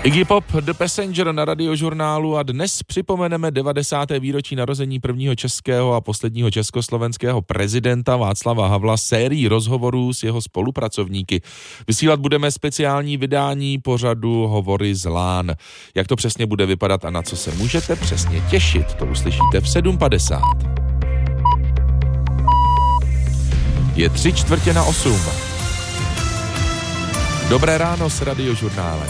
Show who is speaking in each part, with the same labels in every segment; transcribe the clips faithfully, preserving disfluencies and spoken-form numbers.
Speaker 1: Iggy Pop, The Passenger na Radiožurnálu a dnes připomeneme devadesáté výročí narození prvního českého a posledního československého prezidenta Václava Havla sérií rozhovorů s jeho spolupracovníky. Vysílat budeme speciální vydání pořadu Hovory z lán. Jak to přesně bude vypadat a na co se můžete přesně těšit, to uslyšíte v sedm padesát. Je tři čtvrtě na osm. Dobré ráno s Radiožurnálem.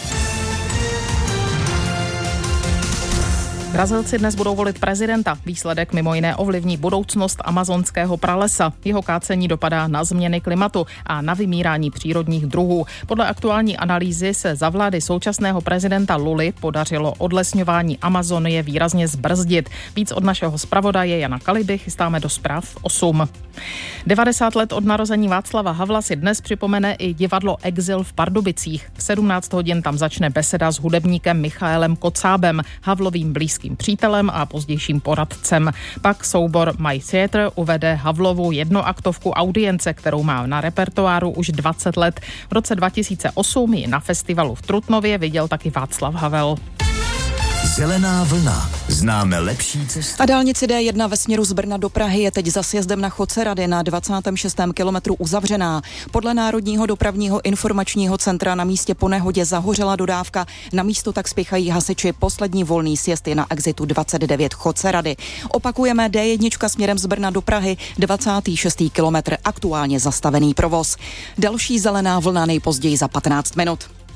Speaker 2: Brazilci dnes budou volit prezidenta. Výsledek mimo jiné ovlivní budoucnost amazonského pralesa. Jeho kácení dopadá na změny klimatu a na vymírání přírodních druhů. Podle aktuální analýzy se za vlády současného prezidenta Luly podařilo odlesňování Amazonie výrazně zbrzdit. Víc od našeho zpravodaje Jana Kaliby chystáme do zpráv osm. devadesát let od narození Václava Havla si dnes připomene i divadlo Exil v Pardubicích. V sedmnáct hodin tam začne beseda s hudebníkem Michaelem Kocábem, Havlovým blízkým přítelem a pozdějším poradcem. Pak soubor My Theatre uvede Havlovu jednoaktovku Audience, kterou má na repertoáru už dvacet let. V roce dva tisíce osm ji na festivalu v Trutnově viděl taky Václav Havel.
Speaker 3: Zelená vlna. Známe lepší cestu.
Speaker 4: A dálnici D jedna ve směru z Brna do Prahy je teď za sjezdem na Chodcerady na dvacátém šestém kilometru uzavřená. Podle Národního dopravního informačního centra na místě po nehodě zahořela dodávka. Na místo tak spěchají hasiči. Poslední volný sjezd je na exitu dvacet devět Chodcerady. Opakujeme D jedna směrem z Brna do Prahy, dvacátý šestý kilometr, aktuálně zastavený provoz. Další zelená vlna nejpozději za patnáct minut.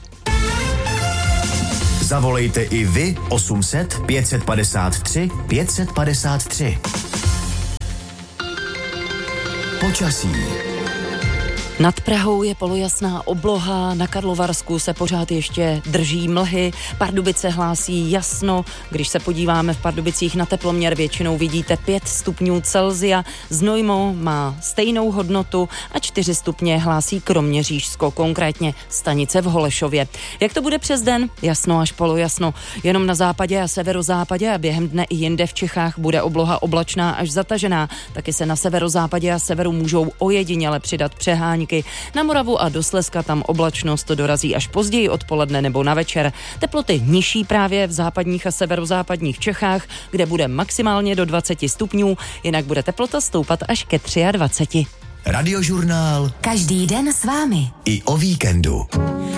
Speaker 3: Zavolejte i vy osm set pět set padesát tři pět set padesát tři. Počasí.
Speaker 5: Nad Prahou je polojasná obloha, na Karlovarsku se pořád ještě drží mlhy, Pardubice hlásí jasno, když se podíváme v Pardubicích na teploměr, většinou vidíte pět stupňů Celsia, Znojmo má stejnou hodnotu a čtyři stupně hlásí Kroměřížsko, konkrétně stanice v Holešově. Jak to bude přes den? Jasno až polojasno, jenom na západě a severozápadě a během dne i jinde v Čechách bude obloha oblačná až zatažená, taky se na severozápadě a severu můžou ojediněle přidat přehání. Na Moravu a do Slezska tam oblačnost dorazí až později odpoledne nebo na večer. Teploty nižší právě v západních a severozápadních Čechách, kde bude maximálně do dvacet stupňů, jinak bude teplota stoupat až ke dvaceti třem.
Speaker 3: Radiožurnál.
Speaker 6: Každý den s vámi.
Speaker 3: I o víkendu.